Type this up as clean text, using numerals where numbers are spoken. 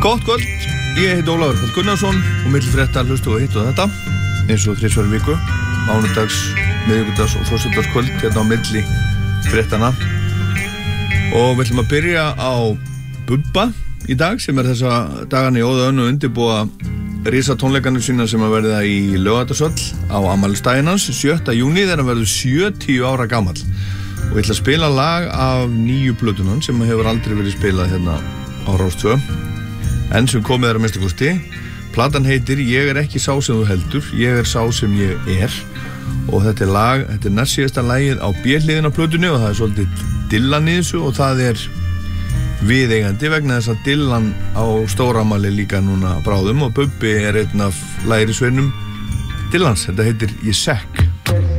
Gott kvöld, ég heiti Ólafur Karl Gunnarsson og milli frétta hlustu og hittu þetta eins og 3 viku, mánudags, miðvikudags og föstudagskvöld hérna á milli fréttana og við ætlum að byrja á Bubba í dag sem þessa dagana í óða önnu undirbúa risatónleikanum sína sem að verða í Laugardalshöll á afmælisdaginn hans 7. júní þegar hann verður 70 ára gamall og ég ætla að spila lag af nýju plötunum sem hefur aldrei verið spilað hérna á Rás 2 en sem komið að minnsta kosti. Platan heitir Ég ekki sá sem þú heldur, ég sá sem ég og þetta lag, þetta næst síðasta lagið á B-hliðina á plötunni og það svolítið Dylan í þessu og það viðeigandi vegna þess að Dylan á stóramali líka núna bráðum og Bubbi einn af lærisveinum Dylans, þetta heitir Ég sekk.